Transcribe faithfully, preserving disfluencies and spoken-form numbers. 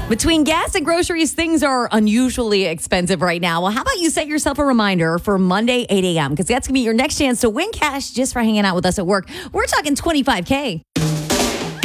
Between gas and groceries, things are unusually expensive right now. Well, how about you set yourself a reminder for Monday, eight a.m. because that's going to be your next chance to win cash just for hanging out with us at work. We're talking twenty-five K.